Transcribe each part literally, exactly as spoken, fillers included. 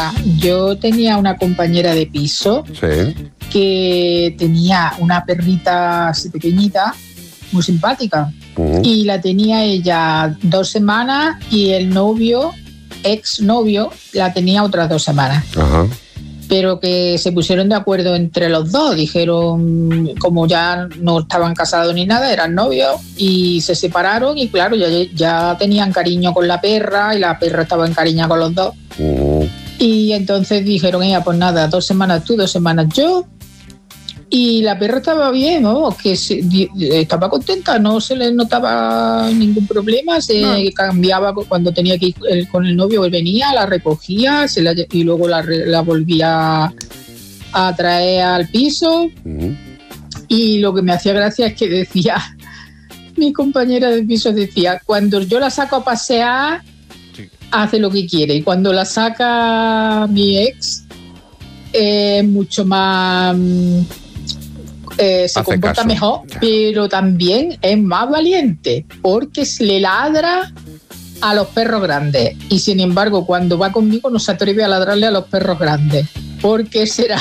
mira, yo tenía una compañera de piso Sí. que tenía una perrita así pequeñita, muy simpática, Uh-huh. y la tenía ella dos semanas y el novio, ex novio, la tenía otras dos semanas. Ajá. Pero que se pusieron de acuerdo entre los dos, dijeron, como ya no estaban casados ni nada, eran novios, y se separaron y claro, ya, ya tenían cariño con la perra y la perra estaba encariñada con los dos. Uh-huh. Y entonces dijeron, ella, pues nada, dos semanas tú, dos semanas yo. Y la perra estaba bien, ¿no? Que se, estaba contenta, no se le notaba ningún problema, se no. cambiaba cuando tenía que ir el, con el novio, él venía, la recogía se la, y luego la, la volvía a traer al piso. Uh-huh. Y lo que me hacía gracia es que decía, mi compañera de piso decía, cuando yo la saco a pasear, sí, hace lo que quiere, y cuando la saca mi ex, es eh, mucho más... Eh, se Hace comporta caso. mejor, Ya. pero también es más valiente porque se le ladra a los perros grandes y sin embargo cuando va conmigo no se atreve a ladrarle a los perros grandes. ¿Por qué será?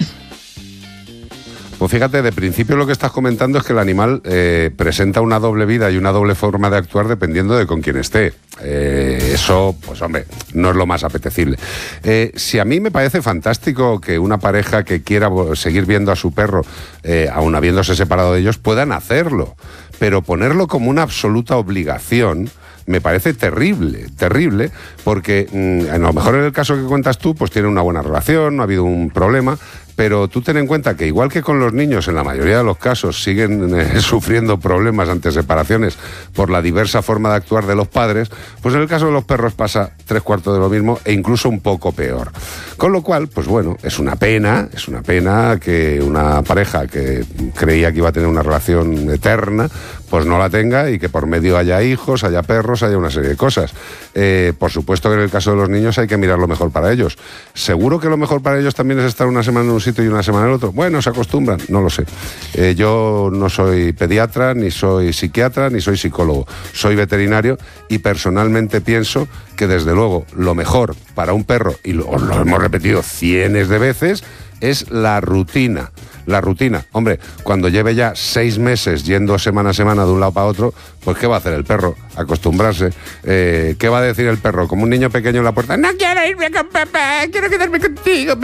Pues fíjate, de principio lo que estás comentando es que el animal eh, presenta una doble vida y una doble forma de actuar dependiendo de con quién esté. Eh, eso, pues hombre, no es lo más apetecible. Eh, si a mí me parece fantástico que una pareja que quiera seguir viendo a su perro, eh, aun habiéndose separado de ellos, puedan hacerlo, pero ponerlo como una absoluta obligación me parece terrible, terrible, porque mmm, a lo mejor en el caso que cuentas tú, pues tiene una buena relación, no ha habido un problema, pero tú ten en cuenta que igual que con los niños, en la mayoría de los casos, siguen eh, sufriendo problemas ante separaciones por la diversa forma de actuar de los padres, pues en el caso de los perros pasa tres cuartos de lo mismo e incluso un poco peor. Con lo cual, pues bueno, es una pena, es una pena que una pareja que creía que iba a tener una relación eterna, pues no la tenga y que por medio haya hijos, haya perros, haya una serie de cosas. Eh, por supuesto que en el caso de los niños hay que mirar lo mejor para ellos. Seguro que lo mejor para ellos también es estar una semana en un sitio y una semana en el otro. Bueno, se acostumbran, no lo sé. Eh, yo no soy pediatra, ni soy psiquiatra, ni soy psicólogo. Soy veterinario y personalmente pienso que desde luego lo mejor para un perro, y lo, lo hemos repetido cientos de veces, es la rutina. La rutina. Hombre, cuando lleve ya seis meses yendo semana a semana de un lado para otro, pues ¿qué va a hacer el perro? Acostumbrarse. Eh, ¿Qué va a decir el perro? Como un niño pequeño en la puerta, no quiero irme con papá, quiero quedarme contigo.